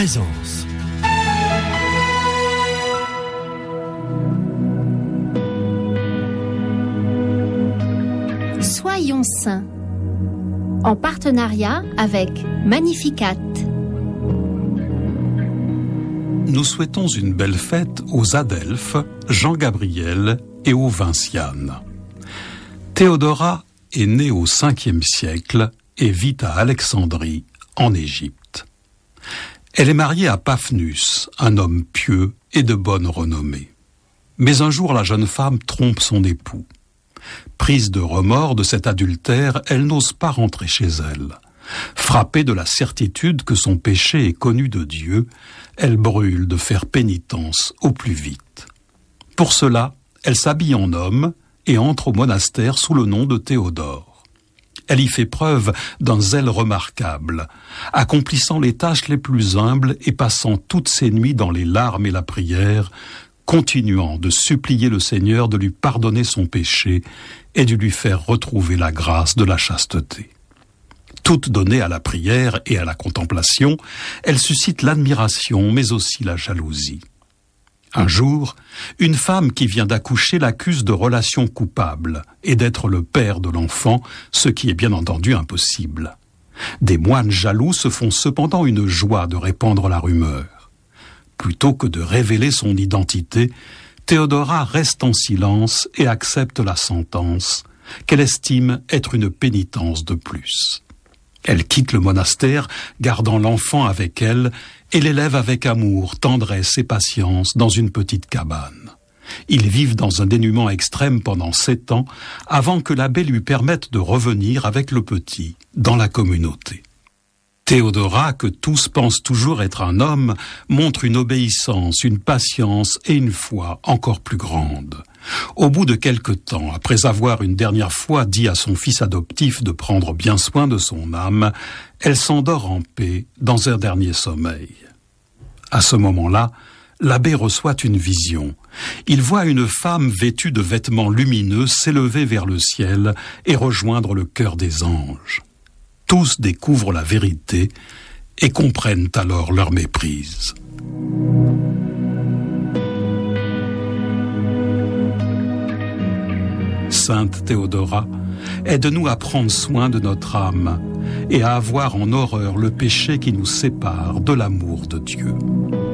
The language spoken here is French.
présence. Soyons saints, en partenariat avec Magnificat. Nous souhaitons une belle fête aux Adelphes, Jean-Gabriel et aux Vinciane. Théodora est née au 5e siècle et vit à Alexandrie, en Égypte. Elle est mariée à Paphnus, un homme pieux et de bonne renommée. Mais un jour, la jeune femme trompe son époux. Prise de remords de cet adultère, elle n'ose pas rentrer chez elle. Frappée de la certitude que son péché est connu de Dieu, elle brûle de faire pénitence au plus vite. Pour cela, elle s'habille en homme et entre au monastère sous le nom de Théodore. Elle y fait preuve d'un zèle remarquable, accomplissant les tâches les plus humbles et passant toutes ses nuits dans les larmes et la prière, continuant de supplier le Seigneur de lui pardonner son péché et de lui faire retrouver la grâce de la chasteté. Toute donnée à la prière et à la contemplation, elle suscite l'admiration mais aussi la jalousie. Un jour, une femme qui vient d'accoucher l'accuse de relation coupable et d'être le père de l'enfant, ce qui est bien entendu impossible. Des moines jaloux se font cependant une joie de répandre la rumeur. Plutôt que de révéler son identité, Théodora reste en silence et accepte la sentence, qu'elle estime être une pénitence de plus. Elle quitte le monastère, gardant l'enfant avec elle, et l'élève avec amour, tendresse et patience dans une petite cabane. Ils vivent dans un dénuement extrême pendant 7 ans, avant que l'abbé lui permette de revenir avec le petit dans la communauté. Théodora, que tous pensent toujours être un homme, montre une obéissance, une patience et une foi encore plus grandes. Au bout de quelque temps, après avoir une dernière fois dit à son fils adoptif de prendre bien soin de son âme, elle s'endort en paix dans un dernier sommeil. À ce moment-là, l'abbé reçoit une vision. Il voit une femme vêtue de vêtements lumineux s'élever vers le ciel et rejoindre le chœur des anges. Tous découvrent la vérité et comprennent alors leur méprise. Sainte Théodora, aide-nous à prendre soin de notre âme et à avoir en horreur le péché qui nous sépare de l'amour de Dieu.